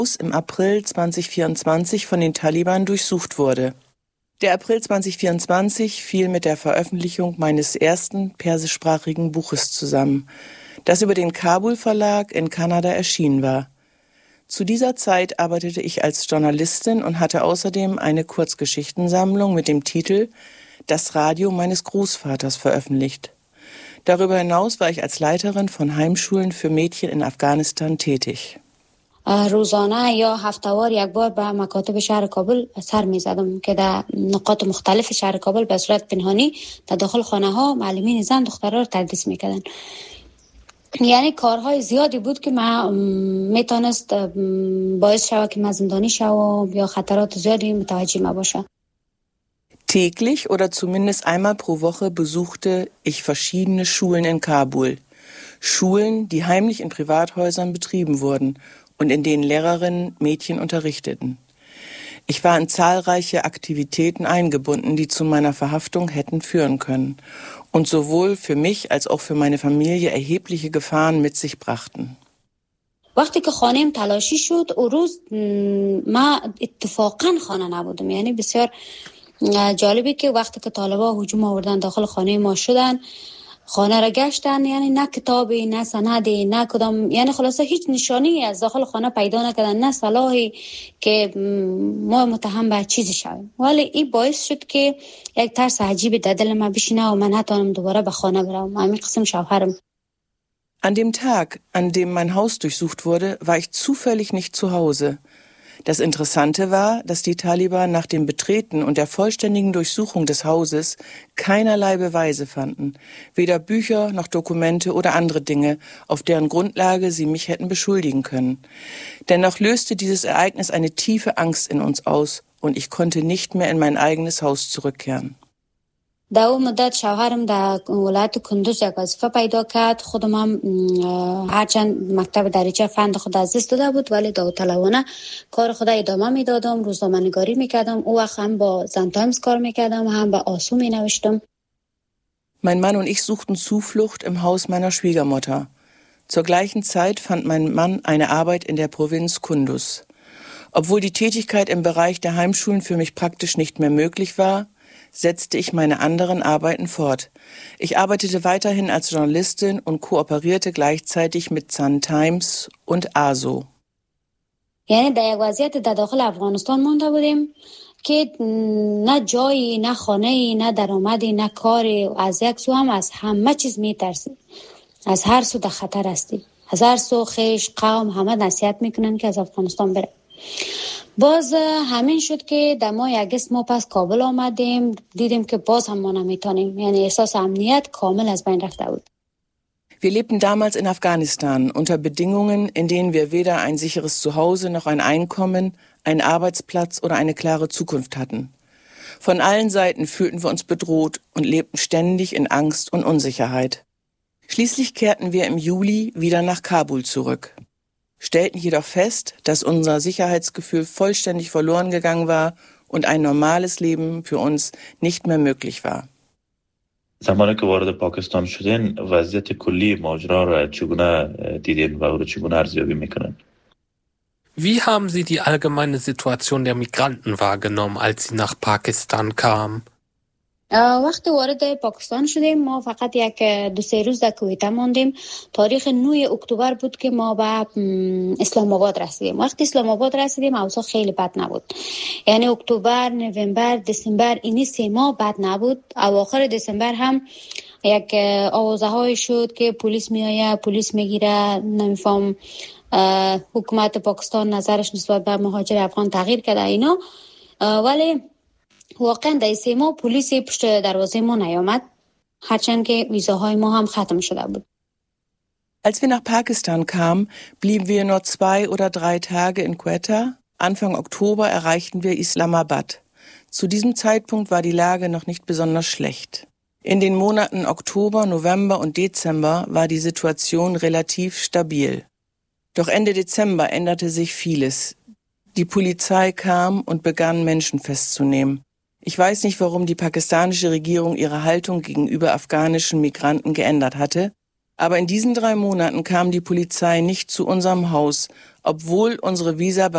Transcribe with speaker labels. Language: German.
Speaker 1: Haus im April 2024 von den Taliban durchsucht wurde. Der April 2024 fiel mit der Veröffentlichung meines ersten persischsprachigen Buches zusammen, das über den Kabul Verlag in Kanada erschienen war. Zu dieser Zeit arbeitete ich als Journalistin und hatte außerdem eine Kurzgeschichtensammlung mit dem Titel »Das Radio meines Großvaters« veröffentlicht. Darüber hinaus war ich als Leiterin von Heimschulen für Mädchen in Afghanistan tätig.
Speaker 2: روزانه یا هفته‌وار یک بار به مکاتب شهر کابل سر می‌زدم که در نقاط مختلف شهر کابل به صورت پنهانی در داخل خانه‌ها معلمین زن دخترها رو تدریس می‌کردن. یعنی کارهای زیادی بود که من میتونست باعث شود که من زندانی شوم یا خطرات زیادی متوجه ما باشه.
Speaker 1: Täglich oder zumindest einmal pro Woche besuchte ich verschiedene Schulen in Kabul. Schulen, die heimlich in Privathäusern betrieben wurden und in denen Lehrerinnen Mädchen unterrichteten. Ich war in zahlreiche Aktivitäten eingebunden, die zu meiner Verhaftung hätten führen können und sowohl für mich als auch für meine Familie erhebliche Gefahren mit sich brachten.
Speaker 2: وقتی که خانه‌ام تلاشی شد اون روز ما اتفاقا خانه نبودم. یعنی بسیار جالبی که وقتی که طالبان هجوم آوردن داخل خانه ما شدن خانه را گشتن، یعنی نه کتابی نه سندی نه کدام، یعنی خلاصه هیچ نشانی از داخل خانه پیدا نکردن، نه سلاحی که ما متهم به چیزی شویم. ولی این باعث شد که یک ترس عجیبی در دل من بشینه و من نتوانم دوباره به خانه برم. همین قسم شوهرم.
Speaker 1: An dem Tag, an dem mein Haus durchsucht wurde, war ich zufällig nicht zu Hause. Das Interessante war, dass die Taliban nach dem Betreten und der vollständigen Durchsuchung des Hauses keinerlei Beweise fanden, weder Bücher noch Dokumente oder andere Dinge, auf deren Grundlage sie mich hätten beschuldigen können. Dennoch löste dieses Ereignis eine tiefe Angst in uns aus und ich konnte nicht mehr in mein eigenes Haus zurückkehren.
Speaker 2: در اون مدت شوهرم در ولایت کندوز یک وظیفه پیدا کرد. خودم هم هرچند مکتب دریچه فند خود از دست داده بود ولی داوطلبانه کار خود ادامه میدادم، روزنامه‌نگاری میکردم. اون وقت هم با زن تایمز کار میکردم، هم با آسو مینوشتم.
Speaker 1: Mein Mann und ich suchten Zuflucht im Haus meiner Schwiegermutter. Zur gleichen Zeit fand mein Mann eine Arbeit in der Provinz Kunduz. Obwohl die Tätigkeit im Bereich der Heimschulen für mich praktisch nicht mehr möglich war, setzte ich meine anderen Arbeiten fort. Ich arbeitete weiterhin als Journalistin und kooperierte gleichzeitig mit Sun Times und ASO.
Speaker 2: یعنی در یک وضعیت در داخل افغانستان مونده بودیم که نه جایی، نه خانه‌ای، نه درآمدی، نه کاری. از یک سو هم از همه چیز میترسی. از هر سو در خطر هستی. از هر سو خیش، قوم همه نصیحت میکنن که از افغانستان بره. باز همین شد که در ماه اگست ما پس کابل آمدیم، دیدیم که باز هم ما نمیتونیم. یعنی احساس امنیت کامل از بین رفته بود.
Speaker 1: Wir lebten damals in Afghanistan unter Bedingungen, in denen wir weder ein sicheres Zuhause noch ein Einkommen, einen Arbeitsplatz oder eine klare Zukunft hatten. Von allen Seiten fühlten wir uns bedroht und lebten ständig in Angst und Unsicherheit. Schließlich kehrten wir im Juli wieder nach Kabul zurück, stellten jedoch fest, dass unser Sicherheitsgefühl vollständig verloren gegangen war und ein normales Leben für uns nicht mehr möglich war.
Speaker 3: زمانی که وارد پاکستان شدین وضعیت کلی ماجرا را چگونه دیدین و او را چگونه ارزیابی میکنن؟
Speaker 4: Wie haben Sie die allgemeine Situation der Migranten wahrgenommen, als Sie nach Pakistan kamen?
Speaker 2: وقتی وارد پاکستان شدیم ما فقط یک 2-3 روز در کویته ماندیم. تاریخ 9 اکتبر بود که ما به اسلام آباد رسیدیم. وقتی اسلام آباد رسیدیم اوضاع خیلی بد نبود. یعنی اکتبر، نوامبر، دسامبر این 3 ماه بد نبود. اواخر دسامبر هم یک آوازه‌های شد که پلیس میآید، پلیس میگیره، نمیفهم حکومت پاکستان نظرش نسبت به مهاجر افغان تغییر کرده اینا. ولی واقعا در 3 ماه پلیس پشت دروازه ما نیامد، هرچند که ویزاهای ما هم ختم شده بود.
Speaker 1: Als wir nach Pakistan kamen, blieben wir nur 2 oder 3 Tage in Quetta. Anfang Oktober erreichten wir Islamabad. Zu diesem Zeitpunkt war die Lage noch nicht besonders schlecht. In den Monaten Oktober, November und Dezember war die Situation relativ stabil. Doch Ende Dezember änderte sich vieles. Die Polizei kam und begann, Menschen festzunehmen. Ich weiß nicht, warum die pakistanische Regierung ihre Haltung gegenüber afghanischen Migranten geändert hatte, aber in diesen 3 Monaten kam die Polizei nicht zu unserem Haus, obwohl unsere Visa